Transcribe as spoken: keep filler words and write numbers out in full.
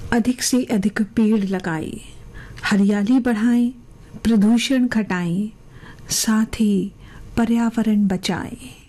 अधिक से अधिक पेड़ लगाएं, हरियाली बढ़ाएं, प्रदूषण घटाएं, साथ ही पर्यावरण बचाएं।